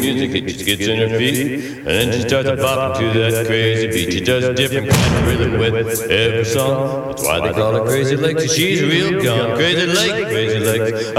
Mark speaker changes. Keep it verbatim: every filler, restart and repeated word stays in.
Speaker 1: music, it just gets in her feet. And then she starts bopping to that crazy beat. She does different kind of rhythm with every song. That's why they call her Crazy Legs. She's real gone. Crazy Legs, Crazy Legs.